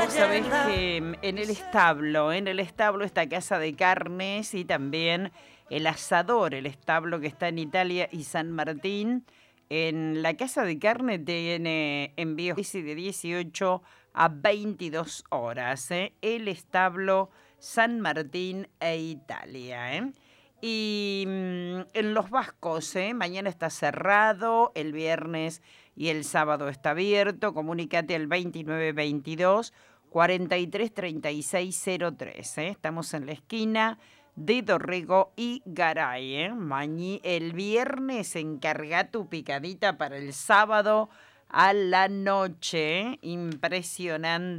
Vos sabés que en el establo esta casa de carnes y también el asador, el establo que está en Italia y San Martín. En la casa de carne tiene envíos de 18 a 22 horas, ¿eh? El establo San Martín e Italia, ¿eh? Y en Los Vascos, mañana está cerrado, el viernes y el sábado está abierto. Comunícate al 2922 43 36 03. Estamos en la esquina de Dorrego y Garay. El viernes encarga tu picadita para el sábado a la noche. Impresionante.